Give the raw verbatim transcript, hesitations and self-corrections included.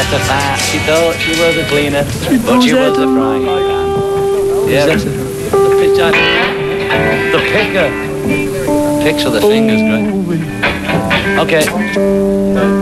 That's a fact. She thought she was a cleaner, but she was a frying pan. Yeah, the, the pitch, the picker. Picks with the fingers, great. Okay.